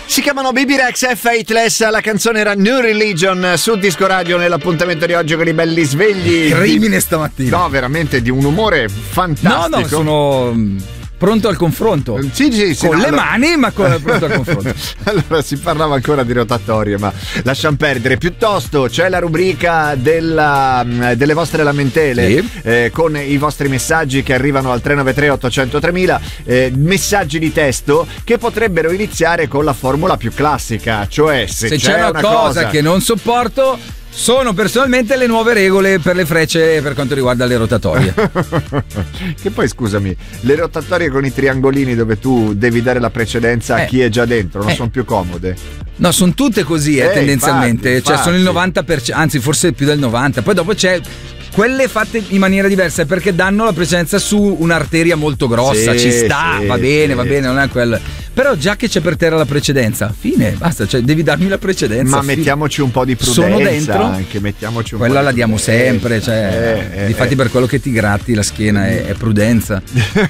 Si chiamano Baby Rex e Faithless, la canzone era New Religion su Disco Radio nell'appuntamento di oggi con i belli svegli. Crimine stamattina. No, veramente di un umore fantastico. No, sono pronto al confronto. Sì, con le mani, ma pronto al confronto. Allora, si parlava ancora di rotatorie, ma lasciamo perdere. Piuttosto c'è la rubrica delle vostre lamentele, sì, con i vostri messaggi che arrivano al 393 800 3000, messaggi di testo che potrebbero iniziare con la formula più classica, cioè se c'è una cosa che non sopporto sono personalmente le nuove regole per le frecce per quanto riguarda le rotatorie. Che poi, scusami, le rotatorie con i triangolini dove tu devi dare la precedenza a chi è già dentro non sono più comode? No, sono tutte così tendenzialmente, infatti. Cioè sono il 90%, anzi forse più del 90%. Poi dopo c'è quelle fatte in maniera diversa perché danno la precedenza su un'arteria molto grossa, ci sta, va bene, non è quel. Però già che c'è per terra la precedenza, fine, basta, cioè devi darmi la precedenza. Ma mettiamoci un po' di prudenza. Sono dentro, anche mettiamoci un quella po' la di diamo prudenza. sempre, cioè difatti per quello che ti gratti la schiena è prudenza.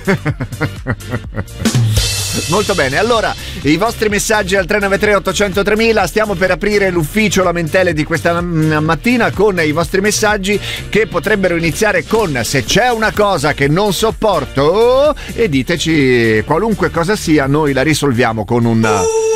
Molto bene, allora i vostri messaggi al 393 800 3000. Stiamo per aprire l'ufficio lamentele di questa mattina con i vostri messaggi che potrebbero iniziare con se c'è una cosa che non sopporto, e diteci qualunque cosa sia, noi la risolviamo con un